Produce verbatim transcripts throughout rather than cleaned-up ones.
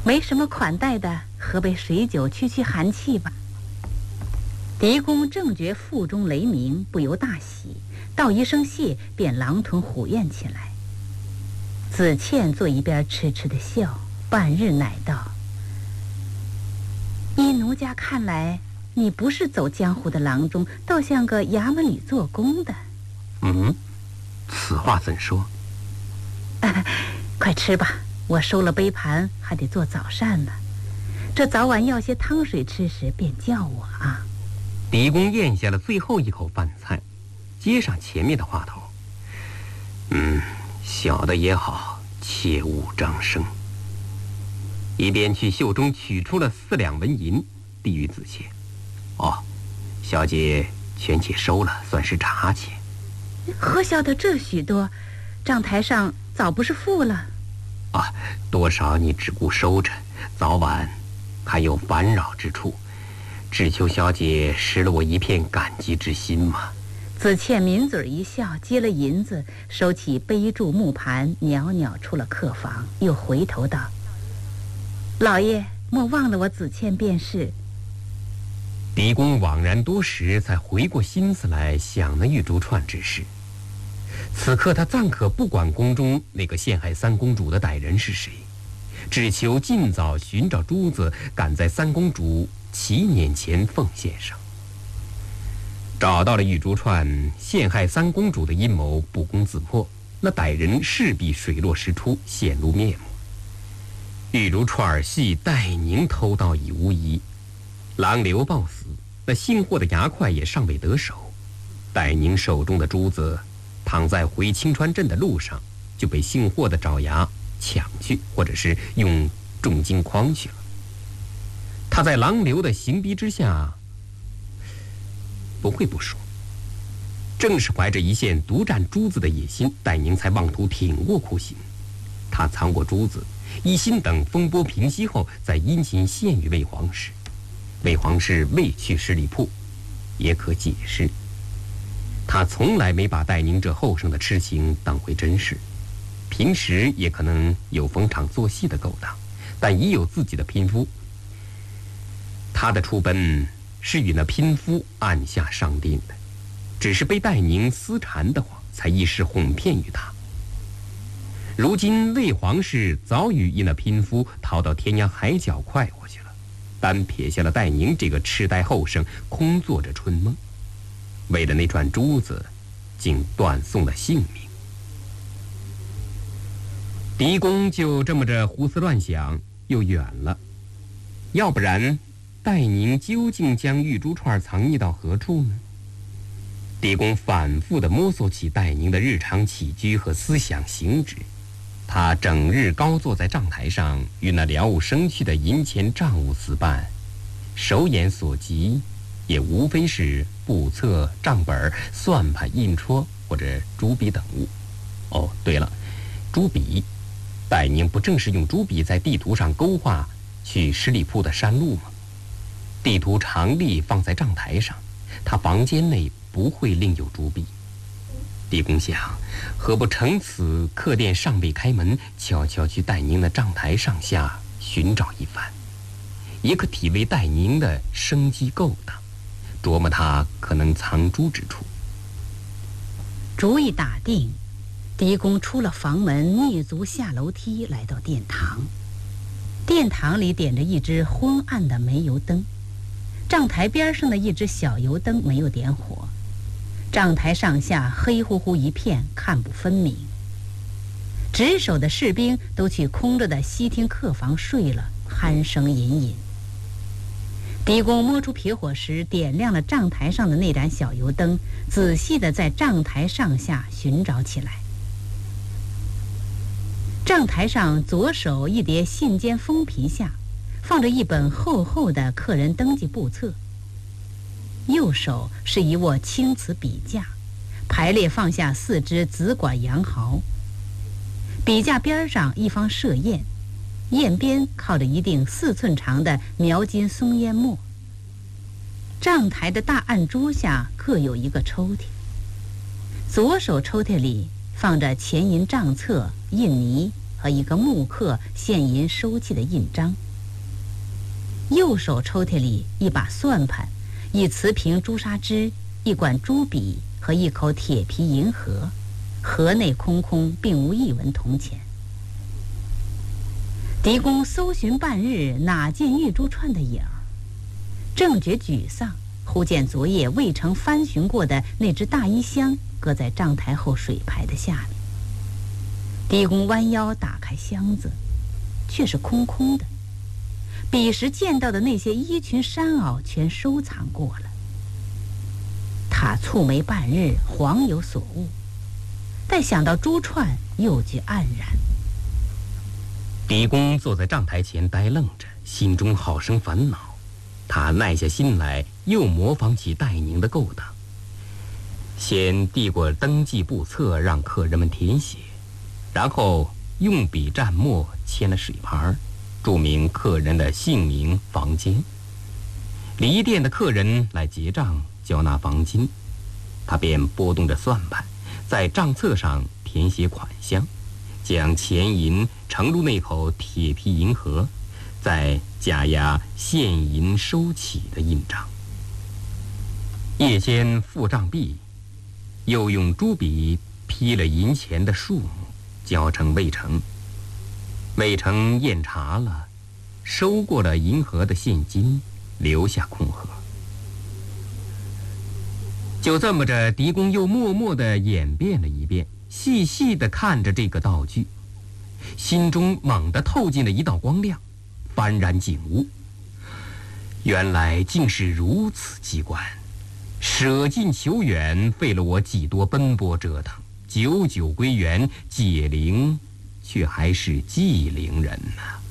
没什么款待的，喝杯水酒驱驱寒气吧。狄公正觉腹中雷鸣，不由大喜，道一声谢，便狼吞虎咽起来。子倩坐一边痴痴的笑，半日乃道：依奴家看来，你不是走江湖的郎中，倒像个衙门里做工的。 嗯，此话怎说？ 啊，快吃吧，我收了杯盘，还得做早膳呢。这早晚要些汤水吃时，便叫我啊。 狄公咽下了最后一口饭菜，接上前面的话头：嗯，小的也好，切勿张声。一边去袖中取出了四两纹银，递与子倩：哦，小姐全且收了，算是茶钱。 何晓得这许多？账台上早不是付了。 啊，多少你只顾收着，早晚还有烦扰之处，只求小姐失了我一片感激之心嘛。 子倩抿嘴一笑，接了银子，收起杯箸木盘，袅袅出了客房，又回头道：老爷莫忘了我子倩便是。 狄公惘然多时，才回过心思来想那玉珠串之事。此刻他暂可不管宫中那个陷害三公主的歹人是谁，只求尽早寻找珠子，赶在三公主七年前奉献上。找到了玉珠串，陷害三公主的阴谋不攻自破，那歹人势必水落石出，显露面目。玉珠串系戴宁偷盗已无疑，郎刘暴死，那姓霍的牙块也尚未得手。戴宁手中的珠子躺在回青川镇的路上，就被姓霍的爪牙抢去，或者是用重金诓去了。他在郎刘的刑逼之下，不会不说，正是怀着一线独占珠子的野心，戴宁才妄图挺过酷刑。他藏过珠子，一心等风波平息后，再殷勤献与魏皇室。魏皇室未去十里铺，也可解释。他从来没把戴宁这后生的痴情当回真事，平时也可能有逢场作戏的勾当，但已有自己的拼夫。他的出奔是与那拼夫暗下商定的，只是被戴宁私缠的慌，才一时哄骗于他。如今魏皇室早已与那拼夫逃到天涯海角快活去了，单撇下了戴宁这个痴呆后生，空做着春梦。为了那串珠子，竟断送了性命。狄公就这么着胡思乱想，又远了。要不然，戴宁究竟将玉珠串藏匿到何处呢？狄公反复地摸索起戴宁的日常起居和思想行止。他整日高坐在账台上，与那了无生趣的银钱账务厮办，手眼所及也无非是簿册、账本、算盘、印戳或者朱笔等物。哦，对了，朱笔，戴宁不正是用朱笔在地图上勾画去十里铺的山路吗？地图常例放在账台上，他房间内不会另有朱笔。狄公想，何不乘此客店尚未开门，悄悄去戴宁的账台上下寻找一番，也可体味戴宁的生机勾当，琢磨他可能藏珠之处。 主意打定，狄公出了房门，蹑足下楼梯，来到殿堂。殿堂里点着一只昏暗的煤油灯，账台边上的一只小油灯没有点火，账台上下黑乎乎一片，看不分明。值守的士兵都去空着的西厅客房睡了，鼾声隐隐。狄公摸出撇火石，点亮了账台上的那盏小油灯，仔细地在账台上下寻找起来。账台上左手一叠信笺封皮下放着一本厚厚的客人登记簿册，右手是一握青瓷笔架，排列放下四只紫管羊毫。笔架边上一方设砚，砚边靠着一锭四寸长的描金松烟墨。账台的大案桌下各有一个抽屉，左手抽屉里放着钱银账册、印泥和一个木刻现银收契的印章。右手抽屉里一把算盘，一瓷瓶朱砂汁，一管朱笔和一口铁皮银盒，盒内空空，并无一文铜钱。狄公搜寻半日，哪见玉珠串的影儿，正觉沮丧，忽见昨夜未曾翻寻过的那只大衣箱搁在帐台后水牌的下面。狄公弯腰打开箱子，却是空空的，彼时见到的那些衣裙衫袄全收藏过了。他蹙眉半日，恍有所悟，待想到珠串，又觉黯然。 狄公坐在帐台前呆愣着，心中好生烦恼。他耐下心来，又模仿起戴宁的勾当，先递过登记簿册让客人们填写，然后用笔蘸墨签了水牌，注明客人的姓名、房间。离店的客人来结账交纳房金，他便拨动着算盘，在账册上填写款项，将钱银盛入那口铁皮银盒，再加压现银收起的印章。夜间付账毕，又用朱笔批了银钱的数目，交呈魏成。魏成验查了，收过了银盒的现金，留下空盒。就这么着，狄公又默默地演变了一遍，细细地看着这个道具，心中猛地透进了一道光亮，幡然醒悟，原来竟是如此机关。舍近求远，费了我几多奔波折腾，久久归元，解铃却还是系铃人呐、啊。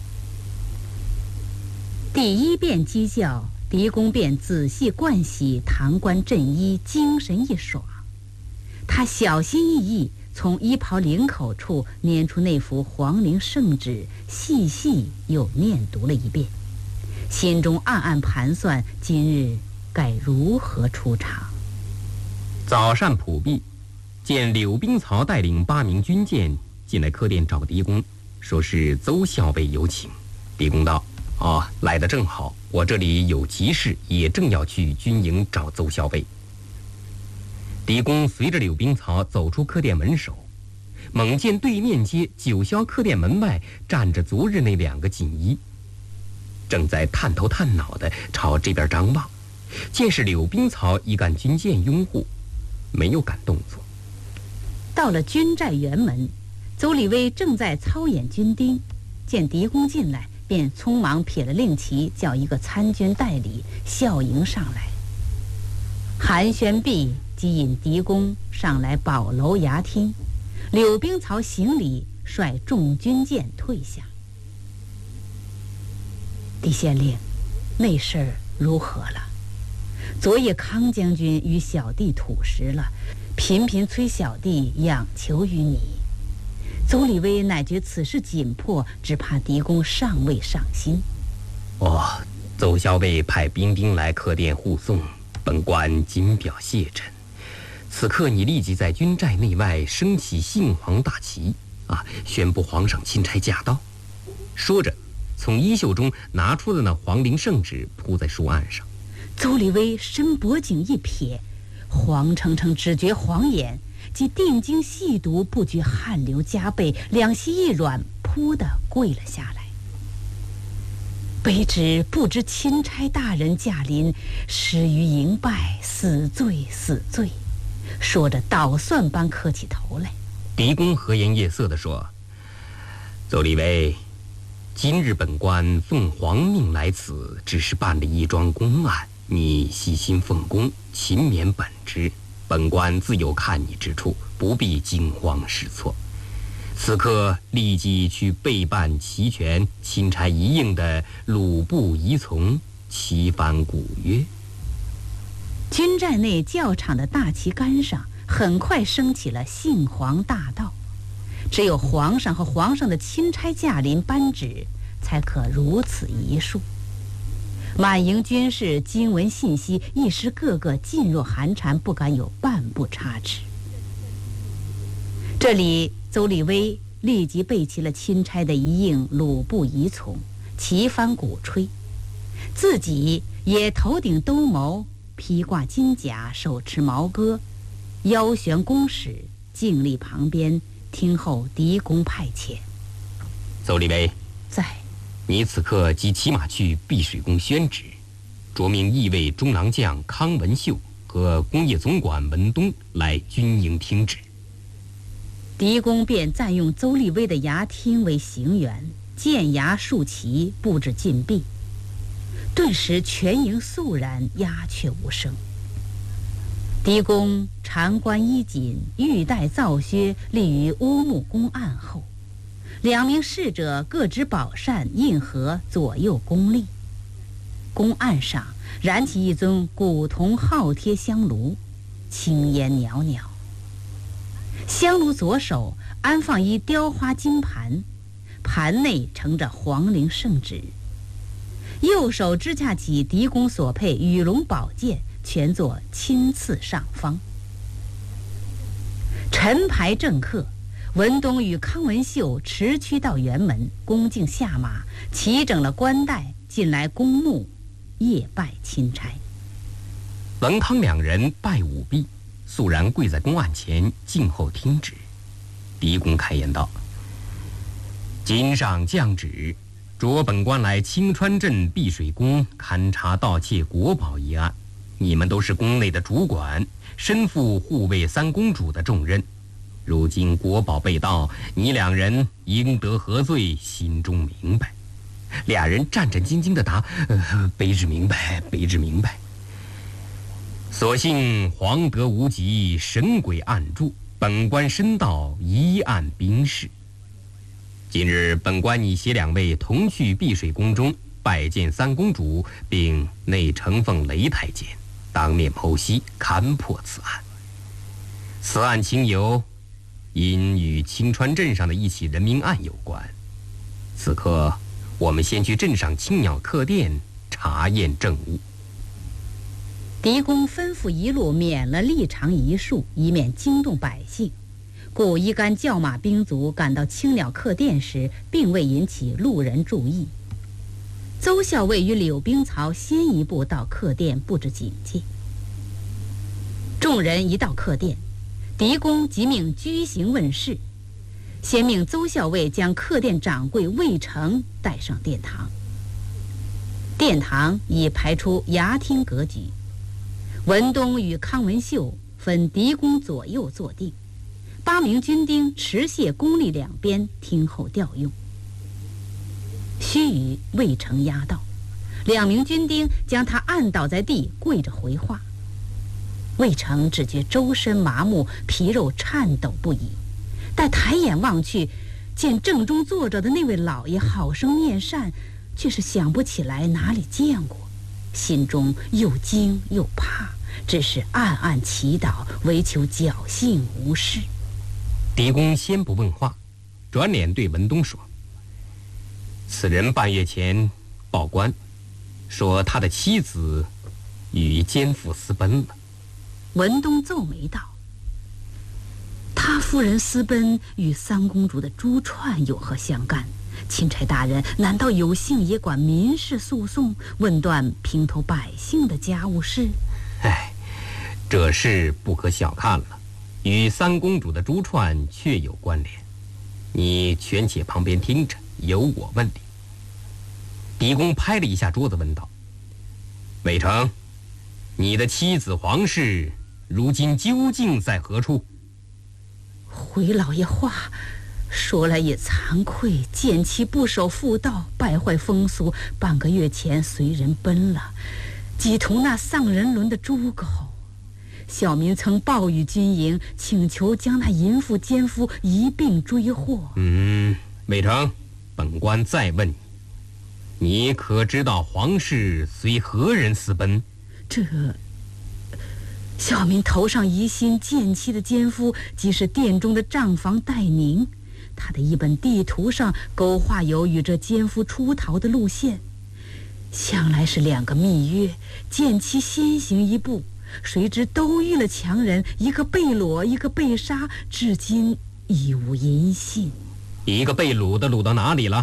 第一遍鸡叫，狄公便仔细盥洗，堂冠振衣，精神一爽。他小心翼翼从衣袍领口处拈出那幅黄陵圣旨，细细又念读了一遍，心中暗暗盘算今日该如何出场。 早膳普毕，见柳冰曹带领八名军舰进来客店找狄公，说是邹校尉有请。狄公道：哦，来得正好，我这里有急事，也正要去军营找邹校尉。狄公随着柳冰曹走出客店门首，猛见对面街九霄客店门外站着昨日那两个锦衣，正在探头探脑地朝这边张望。见是柳冰曹一干军舰拥护，没有敢动作。 到了军寨辕门，邹立威正在操演军丁，见狄公进来，便匆忙撇了令旗，叫一个参军代理校迎上来。寒暄毕，即引狄公上来宝楼衙厅，柳冰曹行礼，率众军舰退下。狄县令，那事儿如何了？昨夜康将军与小弟吐实了，频频催小弟仰求于你。邹立威乃觉此事紧迫，只怕狄公尚未上心。 哦，邹校尉派兵丁来客店护送，本官谨表谢忱。此刻你立即在军寨内外升起杏黄大旗啊，宣布皇上钦差驾到。说着，从衣袖中拿出了那黄陵圣旨，铺在书案上。 邹立威伸脖颈一瞥，黄澄澄只觉晃眼，即定睛细读，不觉汗流浃背，两膝一软，扑地跪了下来。卑职不知钦差大人驾临，失于营败，死罪死罪。说着捣蒜般磕起头来。 狄公和颜悦色地说：邹立威，今日本官奉皇命来此，只是办了一桩公案，你细心奉公，勤勉本职，本官自有看你之处，不必惊慌失措。此刻立即去备办齐全，钦差一应的鲁部仪从，齐番古约。 军寨内教场的大旗杆上很快升起了杏黄大道，只有皇上和皇上的钦差驾临颁旨，才可如此一数。满营军士经闻信息，一时个个噤若寒蝉，不敢有半步差池。这里邹立威立即备齐了钦差的一应鲁布仪从，齐翻鼓吹，自己也头顶兜鍪，披挂金甲，手持矛戈，腰悬弓矢，静立旁边，听候狄公派遣。 邹立威， 在。 你此刻即骑马去碧水宫宣旨，着命义卫中郎将康文秀和工业总管文东来军营听旨。 狄公便暂用邹立威的衙厅为行辕，建衙竖旗，布置禁闭，顿时全营肃然，鸦雀无声。狄公长冠衣锦，玉带皂靴，立于乌木宫案后，两名侍者各执宝扇，印合左右宫立。宫案上燃起一尊古铜昊贴香炉，青烟袅袅。香炉左手安放一雕花金盘，盘内盛着黄陵圣旨，右手支架起狄公所佩羽龙宝剑，全作亲赐上方。陈牌正客，文东与康文秀驰驱到辕门，恭敬下马，齐整了冠带，进来公墓，夜拜钦差。 文康两人拜舞毕，肃然跪在公案前，静候听旨。狄公开言道：“今上降旨，着本官来青川镇碧水宫勘察盗窃国宝一案。你们都是宫内的主管，身负护卫三公主的重任。如今国宝被盗，你两人应得何罪，心中明白。”俩人战战兢兢地答：“呃，卑职明白，卑职明白。所幸皇德无极，神鬼暗助，本官深道一案兵事。今日本官拟携两位同去碧水宫中拜见三公主，并内承奉雷太监，当面剖析，勘破此案。此案情由因与青川镇上的一起人命案有关。此刻我们先去镇上青鸟客店查验证物。” 狄公吩咐一路免了立长一数，以免惊动百姓，故一干叫马兵卒赶到青鸟客店时，并未引起路人注意。邹校尉与柳兵曹先一步到客店布置警戒。众人一到客店，狄公即命居行问事，先命邹校尉将客店掌柜魏成带上殿堂。殿堂已排出衙厅格局，文东与康文秀分狄公左右坐定，八名军丁持械弓立两边，听候调用。须臾，魏成押到，两名军丁将他按倒在地，跪着回话。魏成只觉周身麻木，皮肉颤抖不已，待抬眼望去，见正中坐着的那位老爷好生面善，却是想不起来哪里见过，心中又惊又怕，只是暗暗祈祷，唯求侥幸无事。 狄公先不问话，转脸对文东说：“此人半月前报官，说他的妻子与奸妇私奔了。” 文东皱眉道：“他夫人私奔与三公主的珠串有何相干？钦差大人难道有幸也管民事诉讼，问断平头百姓的家务事？”“ 哎，这事不可小看了，与三公主的珠串确有关联。你全且旁边听着，由我问你。”狄公拍了一下桌子，问道：“魏成，你的妻子黄氏如今究竟在何处？” 回老爷话，说来也惭愧，见其不守妇道，败坏风俗，半个月前随人奔了，即同那丧人伦的猪狗。小民曾报与军营，请求将那淫妇奸夫一并追获。 嗯，魏成，本官再问你，你可知道黄氏随何人私奔？ 这小民头上疑心贱妻的奸夫，即是殿中的账房戴宁。他的一本地图上勾画有与这奸夫出逃的路线，想来是两个密约，贱妻先行一步，谁知都遇了强人，一个被裸，一个被杀，至今已无音信。 一个被掳的掳到哪里了？